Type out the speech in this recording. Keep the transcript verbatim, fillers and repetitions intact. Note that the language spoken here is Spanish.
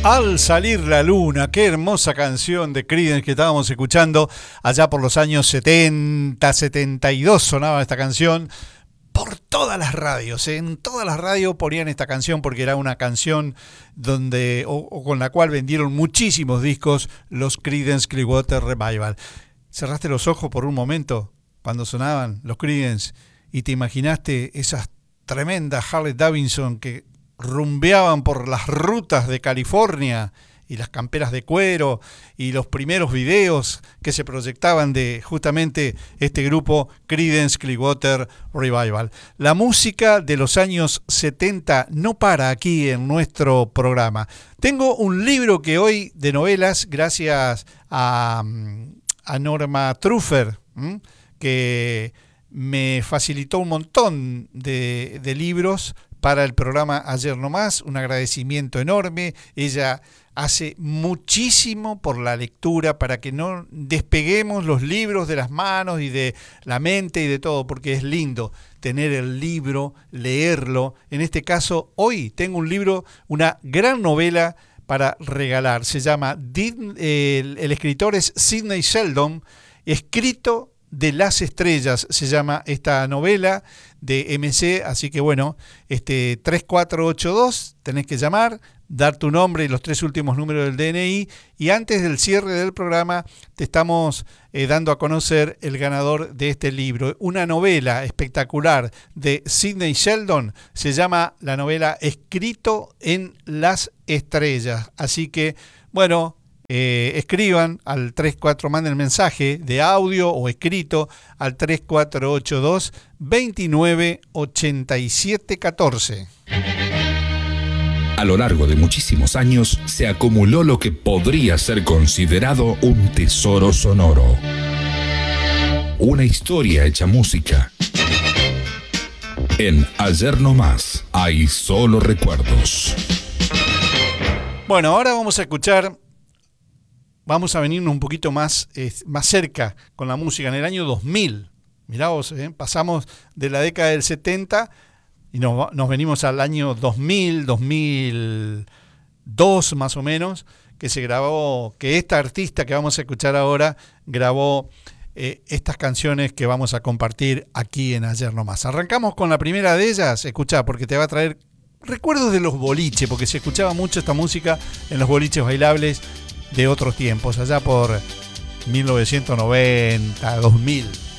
Al salir la luna, qué hermosa canción de Creedence que estábamos escuchando allá por los años setenta, setenta y dos sonaba esta canción por todas las radios, ¿eh? En todas las radios ponían esta canción porque era una canción donde o, o con la cual vendieron muchísimos discos los Creedence Clearwater Revival. Cerraste los ojos por un momento cuando sonaban los Creedence y te imaginaste esas tremendas Harley Davidson que rumbeaban por las rutas de California y las camperas de cuero y los primeros videos que se proyectaban de justamente este grupo Creedence Clearwater Revival. La música de los años setenta no para aquí en nuestro programa. Tengo un libro que hoy de novelas, gracias a, a Norma Truffer, ¿m? que me facilitó un montón de, de libros para el programa Ayer No Más, un agradecimiento enorme. Ella hace muchísimo por la lectura para que no despeguemos los libros de las manos y de la mente y de todo, porque es lindo tener el libro, leerlo. En este caso, hoy tengo un libro, una gran novela para regalar. Se llama, el, el escritor es Sidney Sheldon, escrito de las estrellas, se llama esta novela de M C, así que bueno, este tres cuatro ocho dos, tenés que llamar, dar tu nombre y los tres últimos números del D N I, y antes del cierre del programa te estamos eh, dando a conocer el ganador de este libro, una novela espectacular de Sidney Sheldon, se llama la novela Escrito en las estrellas, así que bueno, Eh, escriban al tres cuatro, manden el mensaje de audio o escrito al tres cuatro ocho dos, dos nueve ocho siete uno cuatro. A lo largo de muchísimos años se acumuló lo que podría ser considerado un tesoro sonoro. Una historia hecha música. En Ayer No Más hay solo recuerdos. Bueno, ahora vamos a escuchar. Vamos a venirnos un poquito más, eh, más cerca con la música. En el año dos mil, mirá vos, eh, pasamos de la década del setenta y nos, nos venimos al año dos mil, dos mil dos más o menos, que se grabó, que esta artista que vamos a escuchar ahora grabó eh, estas canciones que vamos a compartir aquí en Ayer No Más. Arrancamos con la primera de ellas, escuchá, porque te va a traer recuerdos de los boliches, porque se escuchaba mucho esta música en los boliches bailables de otros tiempos, allá por mil novecientos noventa, dos mil.